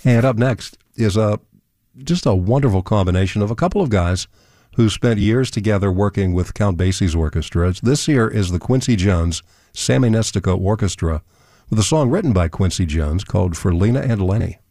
And up next is just a wonderful combination of a couple of guys who spent years together working with Count Basie's orchestra. This here is the Quincy Jones Sammy Nestico Orchestra with a song written by Quincy Jones called For Lena and Lenny.